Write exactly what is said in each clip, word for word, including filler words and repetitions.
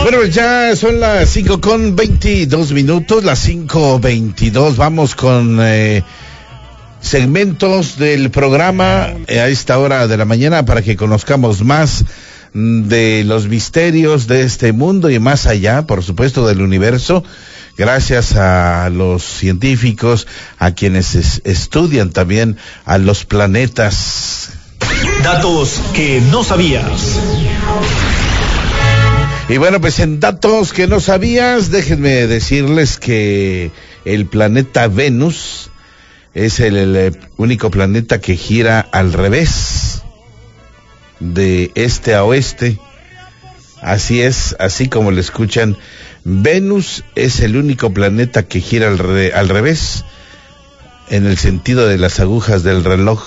Bueno, pues ya son las cinco con veintidós minutos, las cinco veintidós. Vamos con eh, segmentos del programa eh, a esta hora de la mañana para que conozcamos más de los misterios de este mundo y más allá, por supuesto, del universo, gracias a los científicos, a quienes es, estudian también a los planetas. Datos que no sabías. Y bueno, pues en datos que no sabías, déjenme decirles que el planeta Venus es el, el único planeta que gira al revés, de este a oeste. Así es, así como lo escuchan, Venus es el único planeta que gira al, re, al revés, en el sentido de las agujas del reloj.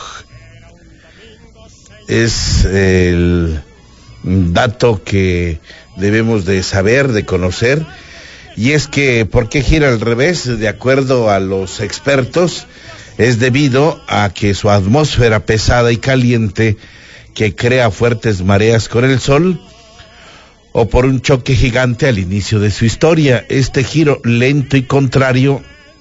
Es el dato que debemos de saber, de conocer, y es que ¿por qué gira al revés? De acuerdo a los expertos, es debido a que su atmósfera pesada y caliente, que crea fuertes mareas con el Sol, o por un choque gigante al inicio de su historia. Este giro lento y contrario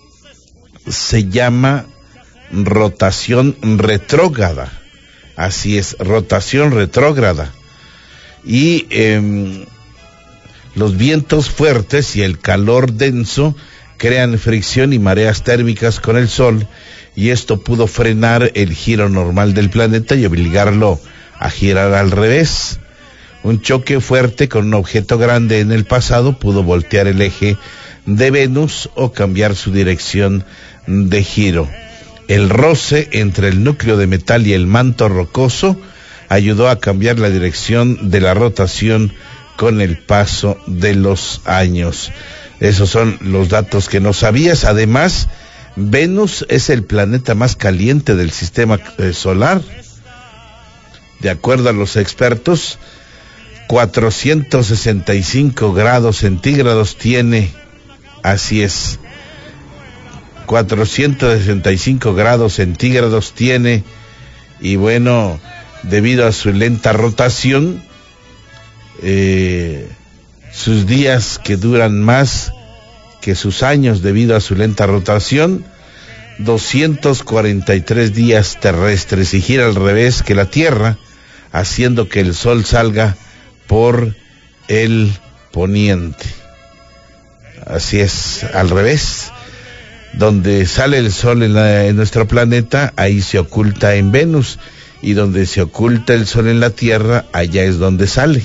se llama rotación retrógrada. Así es, rotación retrógrada. Y eh, los vientos fuertes y el calor denso crean fricción y mareas térmicas con el Sol, y esto pudo frenar el giro normal del planeta y obligarlo a girar al revés. Un choque fuerte con un objeto grande en el pasado pudo voltear el eje de Venus o cambiar su dirección de giro. El roce entre el núcleo de metal y el manto rocoso ayudó a cambiar la dirección de la rotación con el paso de los años. Esos son los datos que no sabías. Además, Venus es el planeta más caliente del sistema solar. De acuerdo a los expertos, cuatrocientos sesenta y cinco grados centígrados tiene. Así es, cuatrocientos sesenta y cinco grados centígrados tiene, y bueno, debido a su lenta rotación, eh, sus días que duran más que sus años debido a su lenta rotación, doscientos cuarenta y tres días terrestres, y gira al revés que la Tierra, haciendo que el Sol salga por el poniente. Así es, al revés. Donde sale el Sol en, la, en nuestro planeta, ahí se oculta en Venus, y donde se oculta el Sol en la Tierra, allá es donde sale.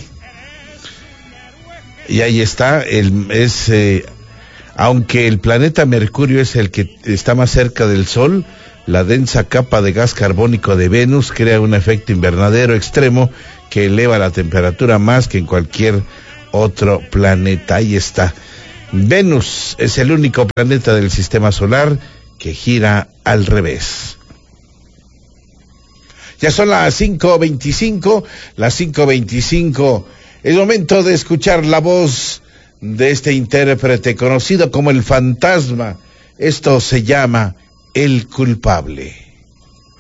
Y ahí está, el, es, eh, aunque el planeta Mercurio es el que está más cerca del Sol, la densa capa de gas carbónico de Venus crea un efecto invernadero extremo que eleva la temperatura más que en cualquier otro planeta. Ahí está. Venus es el único planeta del sistema solar que gira al revés. Ya son las cinco veinticinco, las cinco veinticinco. Es momento de escuchar la voz de este intérprete conocido como el Fantasma. Esto se llama El Culpable.